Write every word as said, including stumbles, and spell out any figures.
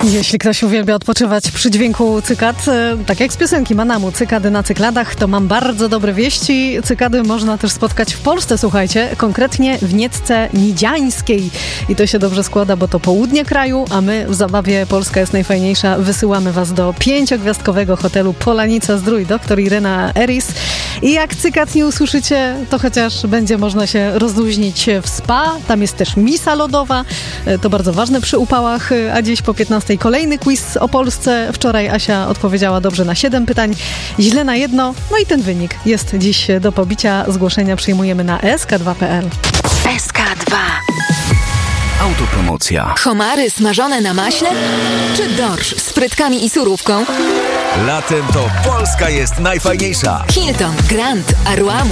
Jeśli ktoś uwielbia odpoczywać przy dźwięku cykad, tak jak z piosenki Manamu, cykady na cykladach, to mam bardzo dobre wieści. Cykady można też spotkać w Polsce, słuchajcie, konkretnie w Niecce Nidziańskiej. I to się dobrze składa, bo to południe kraju, a my w zabawie Polska jest najfajniejsza wysyłamy was do pięciogwiazdkowego hotelu Polanica Zdrój, doktor Irena Eris. I jak cykad nie usłyszycie, to chociaż będzie można się rozluźnić w spa. Tam jest też misa lodowa, to bardzo ważne przy upałach, a dziś po piętnastej kolejny quiz o Polsce. Wczoraj Asia odpowiedziała dobrze na siedem pytań, źle na jedno, no i ten wynik jest dziś do pobicia. Zgłoszenia przyjmujemy na S K dwa kropka P L. S K dwa. Autopromocja. Homary smażone na maśle? Czy dorsz z frytkami i surówką? Latem to Polska jest najfajniejsza. Hilton, Grand, Aruamu.